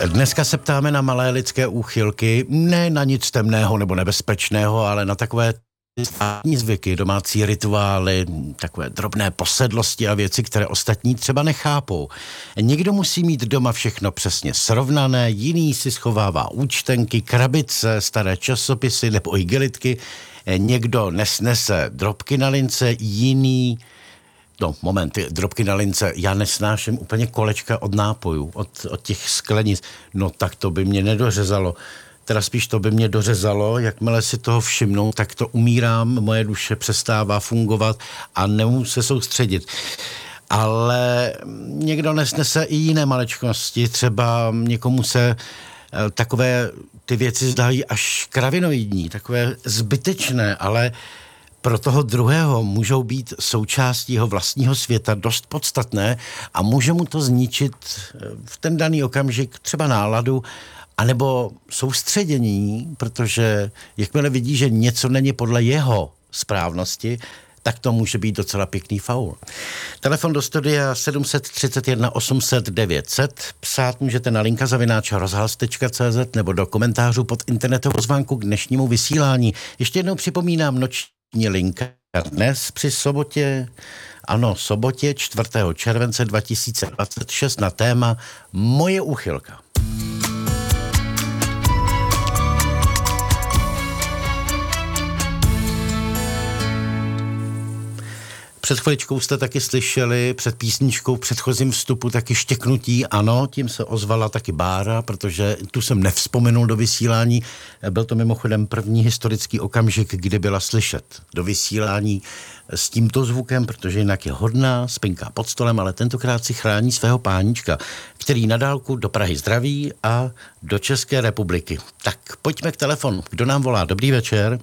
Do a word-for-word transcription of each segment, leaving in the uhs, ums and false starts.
Dneska se ptáme na malé lidské úchylky, ne na nic temného nebo nebezpečného, ale na takové státní zvyky, domácí rituály, takové drobné posedlosti a věci, které ostatní třeba nechápou. Někdo musí mít doma všechno přesně srovnané, jiný si schovává účtenky, krabice, staré časopisy nebo igelitky, někdo nesnese drobky na lince, jiný... No, moment, ty drobky na lince, já nesnáším úplně kolečka od nápojů, od, od těch sklenic, no tak to by mě nedořezalo. Teda spíš to by mě dořezalo, jakmile si toho všimnu, tak to umírám, moje duše přestává fungovat a nemůžu se soustředit. Ale někdo nesnese i jiné maličkosti, třeba někomu se takové ty věci zdají až kravinoidní, takové zbytečné, ale pro toho druhého můžou být součástí jeho vlastního světa dost podstatné a může mu to zničit v ten daný okamžik třeba náladu, anebo soustředění, protože jakmile vidí, že něco není podle jeho správnosti, tak to může být docela pěkný faul. Telefon do studia sedm tři jedna osm set devět set. Psát můžete na linka zavináč rozhlas tečka cé zet nebo do komentářů pod internetovou zvánku k dnešnímu vysílání. Ještě jednou připomínám noční linka dnes při sobotě, ano, sobotě čtvrtého července dva tisíce dvacet šest na téma Moje úchylka. Před chviličkou jste taky slyšeli před písničkou v předchozím vstupu taky štěknutí, ano, tím se ozvala taky Bára, protože tu jsem nevzpomenul do vysílání. Byl to mimochodem první historický okamžik, kdy byla slyšet do vysílání s tímto zvukem, protože jinak je hodná, spinká pod stolem, ale tentokrát si chrání svého páníčka, který na dálku do Prahy zdraví a do České republiky. Tak pojďme k telefonu. Kdo nám volá? Dobrý večer.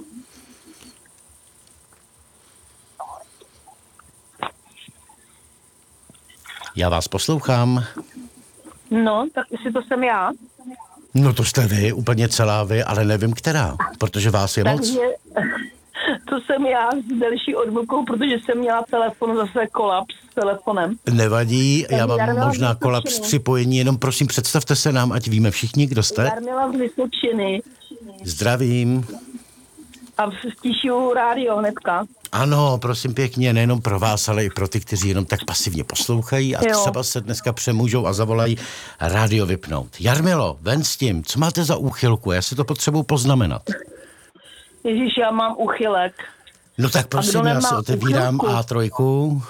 Já vás poslouchám. No, tak jestli to jsem já. No to jste vy, úplně celá vy, ale nevím která, protože vás je moc. Takže to jsem já s delší odbokou, protože jsem měla telefon zase kolaps s telefonem. Nevadí, já mám možná kolaps připojení, jenom prosím představte se nám, ať víme všichni, kdo jste. Jarmila z Vysočiny. Zdravím. A stíšuju rádio hnedka. Ano, prosím pěkně, nejenom pro vás, ale i pro ty, kteří jenom tak pasivně poslouchají a jo. Třeba se dneska přemůžou a zavolají rádio vypnout. Jarmilo, ven s tím, co máte za úchylku? Já si to potřebuji poznamenat. Ježíš, já mám úchylek. No tak prosím, já si otevírám úchylku? á tři.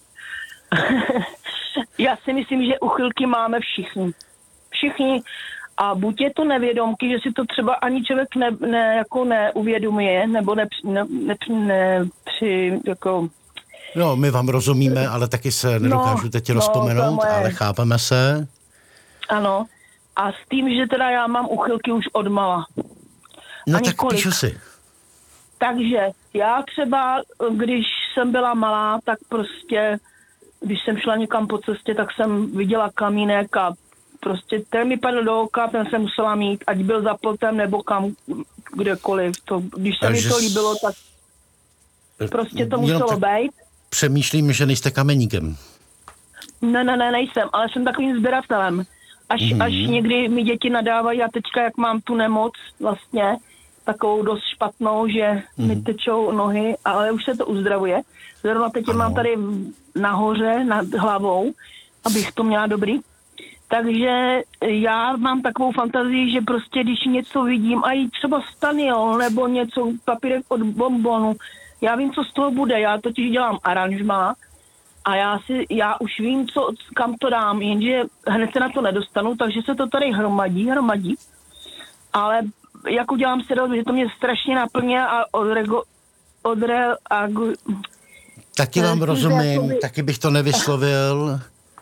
Já si myslím, že úchylky máme všichni. Všichni. A buď je to nevědomky, že si to třeba ani člověk ne, ne, jako neuvědomuje, nebo ne, ne, ne, ne při, jako... No, my vám rozumíme, ale taky se nedokážu no, teď no, rozpomenout, moje... ale chápeme se. Ano. A s tím, že teda já mám úchylky už odmala. No tak kolik. Píšu si. Takže já třeba, když jsem byla malá, tak prostě, když jsem šla někam po cestě, tak jsem viděla kamínek a prostě ten mi padl do oka, ten jsem musela mít, ať byl za plotem nebo kam, kdekoliv. To, když se mi to líbilo, tak prostě to muselo být. Přemýšlím, že nejste kameníkem. Ne, ne, ne, nejsem, ale jsem takovým sběratelem. Až, mm-hmm. až někdy mi děti nadávají a teďka, jak mám tu nemoc vlastně, takovou dost špatnou, že mm-hmm. mi tečou nohy, ale už se to uzdravuje. Zrovna teď je mám tady nahoře, nad hlavou, abych to měla dobrý. Takže já mám takovou fantazii, že prostě když něco vidím, a i třeba staniol, nebo něco, papírek od bonbonu, já vím, co z toho bude, já totiž dělám aranžmá a já si, já už vím, co, kam to dám, jenže hned se na to nedostanu, takže se to tady hromadí, hromadí, ale jak udělám si roz, že to mě strašně naplně a odrego, odreaguji. Taky vám rozumím, by... taky bych to nevyslovil.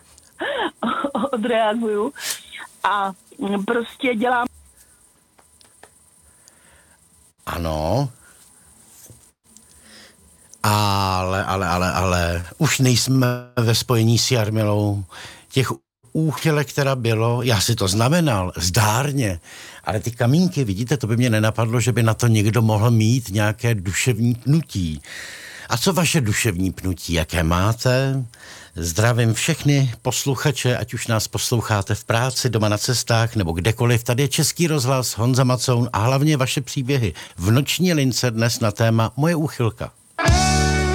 odreaguju a prostě dělám. Ano. Ale, ale, ale, ale, už nejsme ve spojení s Jarmilou. Těch úchylek, která bylo, já si to znamenal, zdárně, ale ty kamínky, vidíte, to by mě nenapadlo, že by na to někdo mohl mít nějaké duševní pnutí. A co vaše duševní pnutí, jaké máte? Zdravím všechny posluchače, ať už nás posloucháte v práci, doma na cestách nebo kdekoliv. Tady je Český rozhlas, Honza Macoun a hlavně vaše příběhy v noční lince dnes na téma Moje úchylka.